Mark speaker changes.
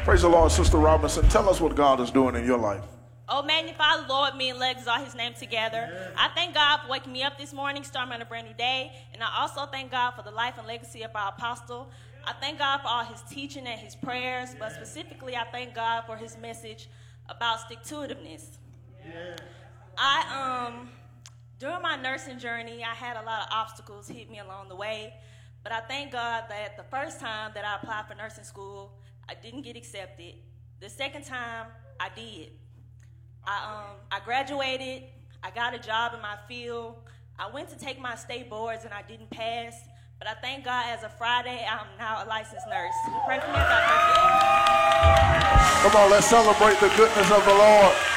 Speaker 1: Praise the Lord, Sister Robinson. Tell us what God is doing in your life.
Speaker 2: Oh, magnify the Lord, me and let exalt his name together. I thank God for waking me up this morning, starting on a brand new day. And I also thank God for the life and legacy of our apostle. I thank God for all his teaching and his prayers, but specifically I thank God for his message about stick-to-itiveness. During my nursing journey, I had a lot of obstacles hit me along the way, but I thank God that the first time that I applied for nursing school, I didn't get accepted. The second time, I did. I graduated, I got a job in my field. I went to take my state boards and I didn't pass, but I thank God as of Friday, I'm now a licensed nurse. Pray for me as I pray for you.
Speaker 1: Come on, let's celebrate the goodness of the Lord.